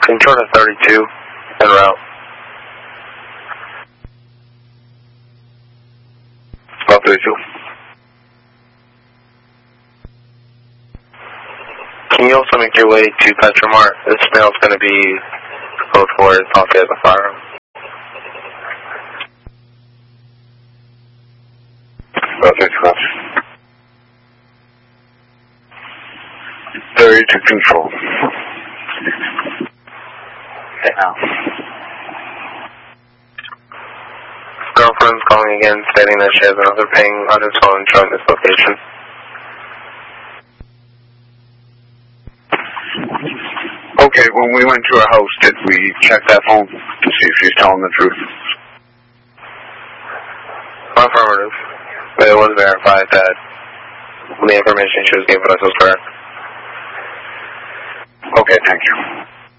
Control to 32, en route. About 32. Can you also make your way to Petramart? This mail's going to be code for it. I'll get the fire. About 32. 32 control. Okay, now. Girlfriend's calling again, stating that she has another ping on his phone showing this location. Okay, when we went to her house, did we check that phone to see if she's telling the truth? Affirmative. But it was verified that the information she was giving us was correct. Okay, thank you.